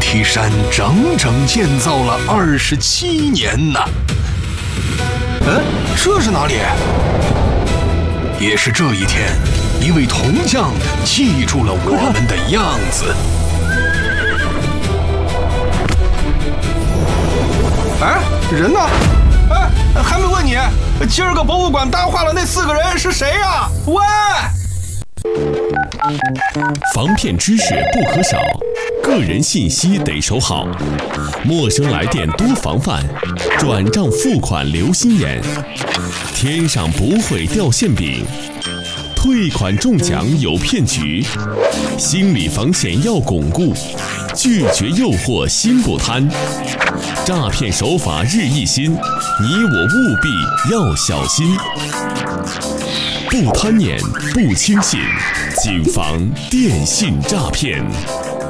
梯山整整建造了27年呢。这是哪里？也是这一天，一位铜匠记住了我们的样子。人呢？还没问你，今儿个博物馆搭话了那4个人是谁呀？喂！ 防骗知识不可少，个人信息得守好，陌生来电多防范，转账付款留心眼，天上不会掉馅饼，退款中奖有骗局，心理防线要巩固，拒绝诱惑心不贪，诈骗手法日益新，你我务必要小心，不贪念不轻信，谨防电信诈骗。